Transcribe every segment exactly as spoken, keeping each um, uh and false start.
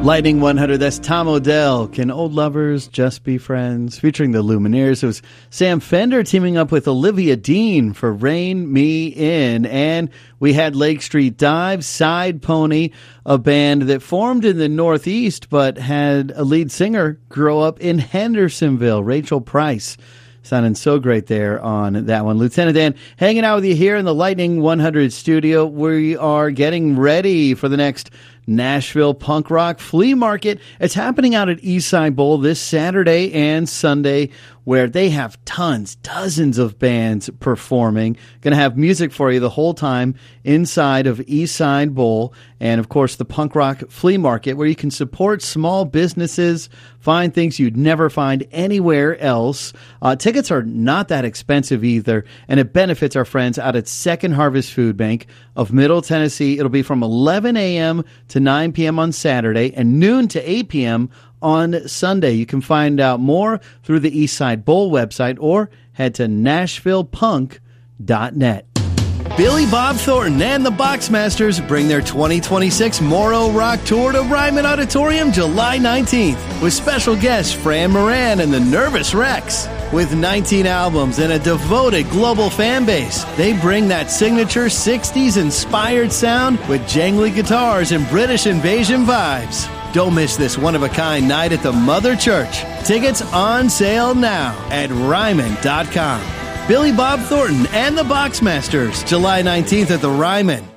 Lightning one hundred, that's Tom Odell. Can old lovers just be friends? Featuring the Lumineers. It was Sam Fender teaming up with Olivia Dean for Rein Me In. And we had Lake Street Dive, Side Pony, a band that formed in the Northeast but had a lead singer grow up in Hendersonville, Rachel Price. Sounding so great there on that one. Lieutenant Dan, hanging out with you here in the Lightning one hundred studio. We are getting ready for the next Nashville Punk Rock Flea Market. It's happening out at Eastside Bowl this Saturday and Sunday, where they have tons, dozens of bands performing. Going to have music for you the whole time inside of Eastside Bowl. And, of course, the Punk Rock Flea Market, where you can support small businesses, find things you'd never find anywhere else. Uh, tickets are not that expensive either, and it benefits our friends out at Second Harvest Food Bank of Middle Tennessee. It'll be from eleven a.m. to nine p.m. on Saturday and noon to eight p.m. on Sunday. You can find out more through the Eastside Bowl website or head to nashville punk dot net. Billy Bob Thornton and the Boxmasters bring their twenty twenty-six Moro Rock Tour to Ryman Auditorium July nineteenth with special guests Fran Moran and the Nervous Rex. With nineteen albums and a devoted global fan base, they bring that signature sixties-inspired sound with jangly guitars and British invasion vibes. Don't miss this one-of-a-kind night at the Mother Church. Tickets on sale now at ryman dot com. Billy Bob Thornton and the Boxmasters, July nineteenth at the Ryman.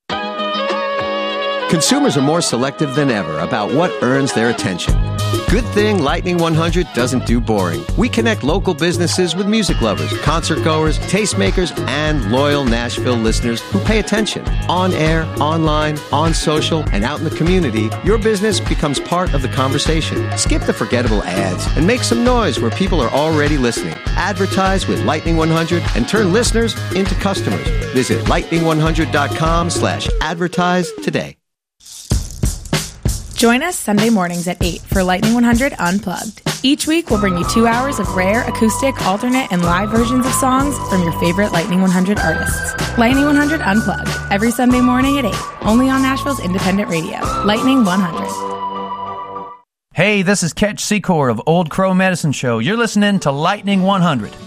Consumers are more selective than ever about what earns their attention. Good thing Lightning one hundred doesn't do boring. We connect local businesses with music lovers, concert goers, tastemakers, and loyal Nashville listeners who pay attention. On air, online, on social, and out in the community, your business becomes part of the conversation. Skip the forgettable ads and make some noise where people are already listening. Advertise with Lightning one hundred and turn listeners into customers. Visit lightning one hundred dot com slash advertise today. Join us Sunday mornings at eight for Lightning one hundred Unplugged. Each week, we'll bring you two hours of rare, acoustic, alternate, and live versions of songs from your favorite Lightning one hundred artists. Lightning one hundred Unplugged, every Sunday morning at eight, only on Nashville's independent radio, Lightning one hundred. Hey, this is Ketch Secor of Old Crow Medicine Show. You're listening to Lightning one hundred.